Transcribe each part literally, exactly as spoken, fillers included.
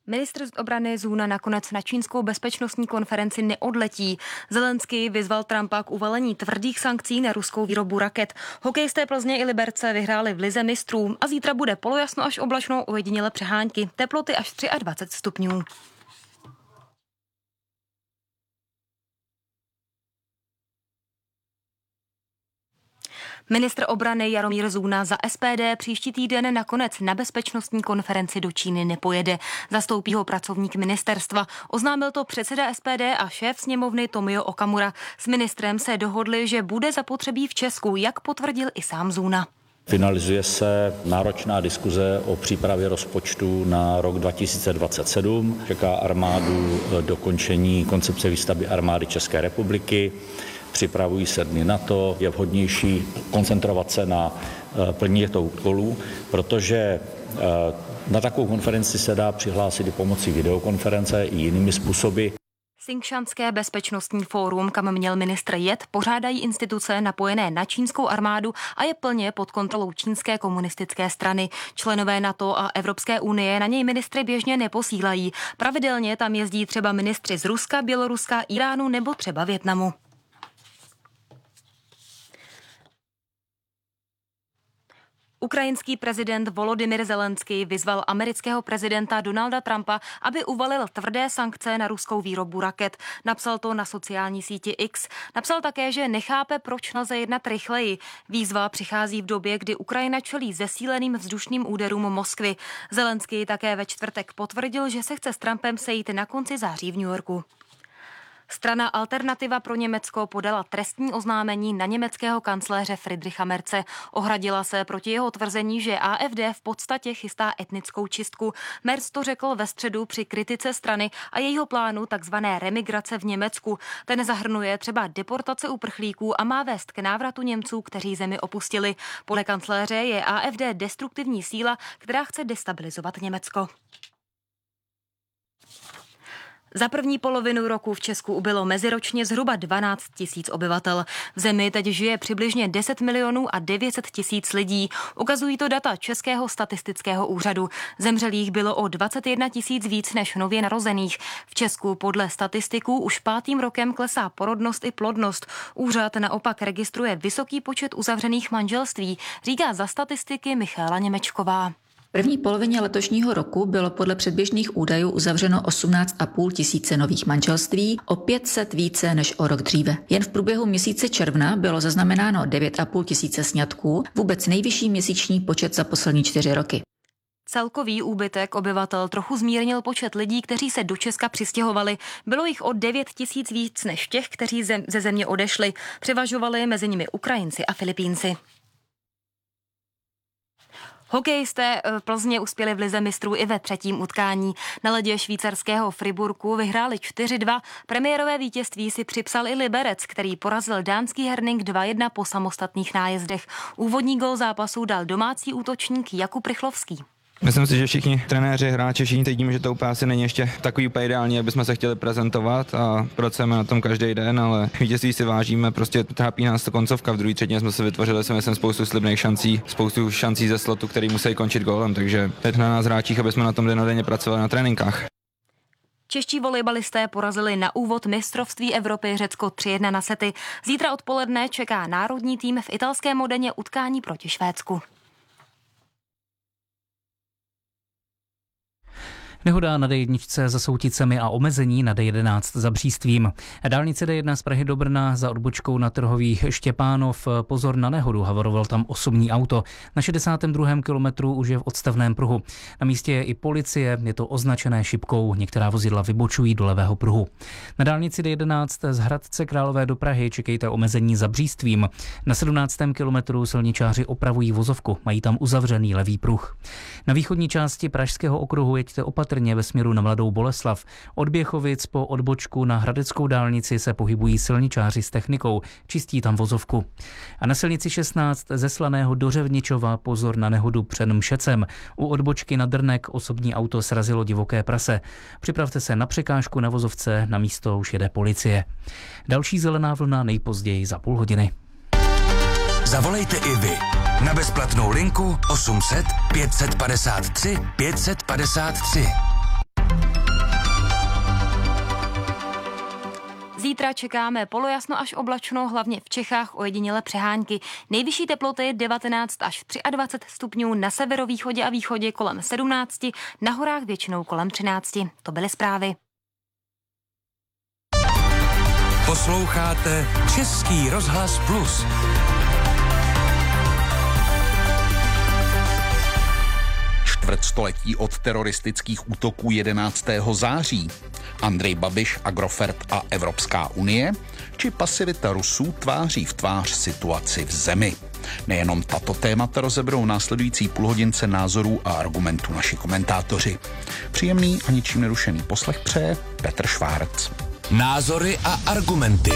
Ministr obrany Zuna nakonec na čínskou bezpečnostní konferenci neodletí. Zelenský vyzval Trumpa k uvalení tvrdých sankcí na ruskou výrobu raket. Hokejisté Plzně i Liberce vyhráli v lize mistrů a zítra bude polojasno až oblačno, ojediněle přehánky. Teploty až dvacet tři stupňů. Ministr obrany Jaromír Zuna za S P D příští týden nakonec na bezpečnostní konferenci do Číny nepojede. Zastoupí ho pracovník ministerstva. Oznámil to předseda S P D a šéf sněmovny Tomio Okamura. S ministrem se dohodli, že bude zapotřebí v Česku, jak potvrdil i sám Zuna. Finalizuje se náročná diskuze o přípravě rozpočtu na rok dva tisíce dvacet sedm. Čeká armádu dokončení koncepce výstavby armády České republiky. Připravují se dny na to, je vhodnější koncentrovat se na plnění těchto úkolů, protože na takovou konferenci se dá přihlásit i pomocí videokonference i jinými způsoby. Singšanské bezpečnostní fórum, kam měl ministr jet, pořádají instituce napojené na čínskou armádu a je plně pod kontrolou čínské komunistické strany. Členové NATO a Evropské unie na něj ministry běžně neposílají. Pravidelně tam jezdí třeba ministři z Ruska, Běloruska, Iránu nebo třeba Vietnamu. Ukrajinský prezident Volodymyr Zelenský vyzval amerického prezidenta Donalda Trumpa, aby uvalil tvrdé sankce na ruskou výrobu raket. Napsal to na sociální síti X. Napsal také, že nechápe, proč nelze jednat rychleji. Výzva přichází v době, kdy Ukrajina čelí zesíleným vzdušným úderům Moskvy. Zelenský také ve čtvrtek potvrdil, že se chce s Trumpem sejít na konci září v New Yorku. Strana Alternativa pro Německo podala trestní oznámení na německého kancléře Friedricha Merze. Ohradila se proti jeho tvrzení, že A F D v podstatě chystá etnickou čistku. Merz to řekl ve středu při kritice strany a jejího plánu takzvané remigrace v Německu. Ten zahrnuje třeba deportace uprchlíků a má vést k návratu Němců, kteří zemi opustili. Podle kancléře je A F D destruktivní síla, která chce destabilizovat Německo. Za první polovinu roku v Česku ubylo meziročně zhruba dvanáct tisíc obyvatel. V zemi teď žije přibližně deset milionů a devět set tisíc lidí. Ukazují to data Českého statistického úřadu. Zemřelých bylo o dvacet jedna tisíc víc než nově narozených. V Česku podle statistiků už pátým rokem klesá porodnost i plodnost. Úřad naopak registruje vysoký počet uzavřených manželství, říká za statistiky Michaela Němečková. V první polovině letošního roku bylo podle předběžných údajů uzavřeno osmnáct a půl tisíce nových manželství, o pět set více než o rok dříve. Jen v průběhu měsíce června bylo zaznamenáno devět a půl tisíce sňatků, vůbec nejvyšší měsíční počet za poslední čtyři roky. Celkový úbytek obyvatel trochu zmírnil počet lidí, kteří se do Česka přistěhovali. Bylo jich o devět tisíc víc než těch, kteří ze země odešli. Převažovali mezi nimi Ukrajinci a Filipínci. Hokejisté Plzně uspěli v lize mistrů i ve třetím utkání. Na ledě švýcarského Friburku vyhráli čtyři dva. Premiérové vítězství si připsal i Liberec, který porazil dánský Herning dva jedna po samostatných nájezdech. Úvodní gól zápasu dal domácí útočník Jakub Rychlovský. Myslím si, že všichni trenéři, hráči, všichni cítíme, že to úplně asi není ještě takový úplně ideální, aby jsme se chtěli prezentovat a pracujeme na tom každý den, ale vítězství si vážíme, prostě trápí nás to koncovka. V druhé třetině jsme se vytvořili, si myslím, spoustu slibných šancí, spoustu šancí ze slotu, který musí končit gólem, takže teď na nás hráčích, aby jsme na tom dennodenně pracovali na tréninkách. Čeští volejbalisté porazili na úvod mistrovství Evropy Řecko tři jedna na sety. Zítra odpoledne čeká národní tým v italském Modeně utkání proti Švédsku. Nehoda na D jedna za Souticemi a omezení na D jedenáct za Břístvím. Dálnice D jedna z Prahy do Brna za odbočkou na Trhových Štěpánov. Pozor na nehodu, havaroval tam osobní auto. Na šedesátém druhém kilometru už je v odstavném pruhu. Na místě je i policie, je to označené šipkou. Některá vozidla vybočují do levého pruhu. Na dálnici D jedenáct z Hradce Králové do Prahy čekejte omezení za Břístvím. Na sedmnáctém kilometru silničáři opravují vozovku, mají tam uzavřený levý pruh. Na východní části Pražského okruhu jeďte opatrně ve směru na Mladou Boleslav. Od Běchovic po odbočku na Hradeckou dálnici se pohybují silničáři s technikou, čistí tam vozovku. A na silnici šestnáct ze Slaného do Řevničova pozor na nehodu před Mšecem. U odbočky na Drnek osobní auto srazilo divoké prase. Připravte se na překážku na vozovce, na místo už jede policie. Další zelená vlna nejpozději za půl hodiny. Zavolejte i vy na bezplatnou linku osm set pět set padesát tři pět set padesát tři. Zítra čekáme polojasno až oblačno, hlavně v Čechách ojediněle přehánky. Nejvyšší teploty devatenáct až dvacet tři stupňů, na severovýchodě a východě kolem sedmnáct, na horách většinou kolem třináct. To byly zprávy. Posloucháte Český rozhlas Plus. Čtvrtstoletí od teroristických útoků jedenáctého září. Andrej Babiš, Agrofert a Evropská unie, či pasivita Rusů tváří v tvář situaci v zemi. Nejenom tato témata rozeberou následující půlhodince názorů a argumentů naši komentátoři. Příjemný a ničím nerušený poslech přeje Petr Švárc. Názory a argumenty.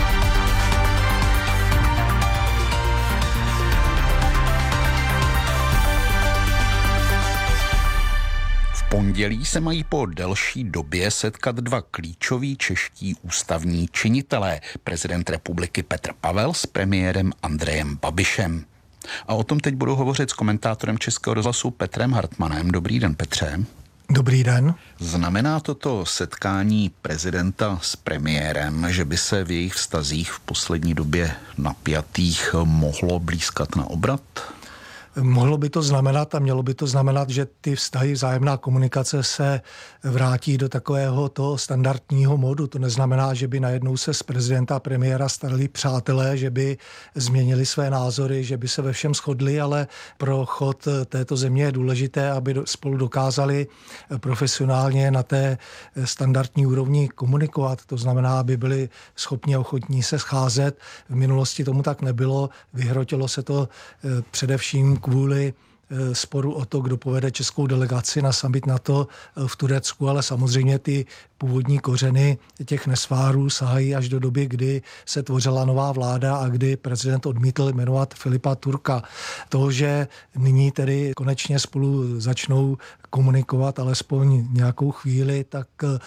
V pondělí se mají po delší době setkat dva klíčoví čeští ústavní činitelé, prezident republiky Petr Pavel s premiérem Andrejem Babišem. A o tom teď budu hovořit s komentátorem Českého rozhlasu Petrem Hartmanem. Dobrý den, Petře. Dobrý den. Znamená toto setkání prezidenta s premiérem, že by se v jejich vztazích v poslední době napjatých mohlo blýskat na obrat? Mohlo by to znamenat a mělo by to znamenat, že ty vztahy, vzájemná komunikace se vrátí do takového toho standardního modu. To neznamená, že by najednou se z prezidenta a premiéra stali přátelé, že by změnili své názory, že by se ve všem shodli, ale pro chod této země je důležité, aby spolu dokázali profesionálně na té standardní úrovni komunikovat. To znamená, aby byli schopni a ochotní se scházet. V minulosti tomu tak nebylo. Vyhrotilo se to především kvůli sporu o to, kdo povede českou delegaci na summit NATO v Turecku, ale samozřejmě ty původní kořeny těch nesvárů sahají až do doby, kdy se tvořila nová vláda a kdy prezident odmítl jmenovat Filipa Turka. To, že nyní tedy konečně spolu začnou komunikovat alespoň nějakou chvíli, tak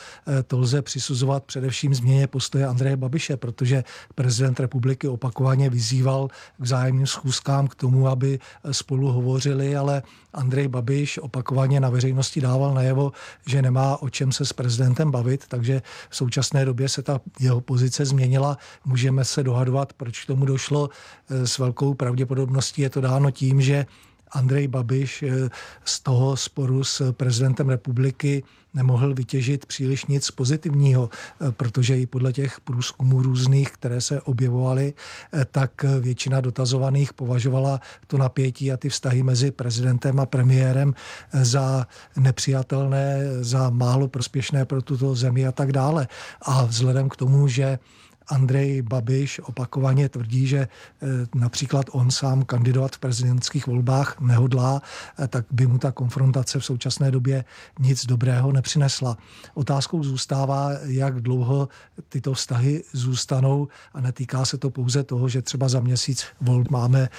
to lze přisuzovat především změně postoje Andreje Babiše, protože prezident republiky opakovaně vyzýval k vzájemným schůzkám, k tomu, aby spolu hovořili, ale Andrej Babiš opakovaně na veřejnosti dával najevo, že nemá o čem se s prezidentem bavit, takže v současné době se ta jeho pozice změnila. Můžeme se dohadovat, proč k tomu došlo. S velkou pravděpodobností je to dáno tím, že Andrej Babiš z toho sporu s prezidentem republiky nemohl vytěžit příliš nic pozitivního, protože i podle těch průzkumů různých, které se objevovaly, tak většina dotazovaných považovala to napětí a ty vztahy mezi prezidentem a premiérem za nepřijatelné, za málo prospěšné pro tuto zemi a tak dále. A vzhledem k tomu, že Andrej Babiš opakovaně tvrdí, že například on sám kandidovat v prezidentských volbách nehodlá, tak by mu ta konfrontace v současné době nic dobrého nepřinesla. Otázkou zůstává, jak dlouho tyto vztahy zůstanou a netýká se to pouze toho, že třeba za měsíc volb máme